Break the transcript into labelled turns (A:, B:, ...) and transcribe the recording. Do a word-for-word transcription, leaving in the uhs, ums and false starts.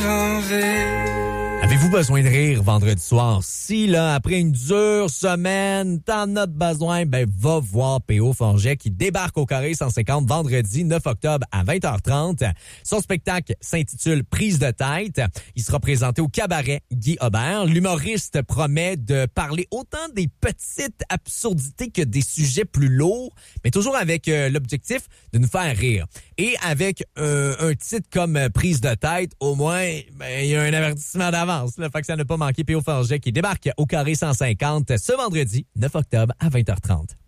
A: en rire.
B: Avez-vous besoin de rire vendredi soir? Si, là, après une dure semaine, t'en as besoin, ben, va voir P O Forget qui débarque au Carré cent cinquante vendredi neuf octobre à vingt heures trente. Son spectacle s'intitule Prise de tête. Il sera présenté au cabaret Guy Aubert. L'humoriste promet de parler autant des petites absurdités que des sujets plus lourds, mais toujours avec euh, l'objectif de nous faire rire. Et avec euh, un titre comme euh, Prise de tête, au moins, ben, il y a un avertissement d'avance. Là, fait que ça n'a pas manqué. P O Forget qui débarque au Carré cent cinquante ce vendredi neuf octobre à vingt heures trente.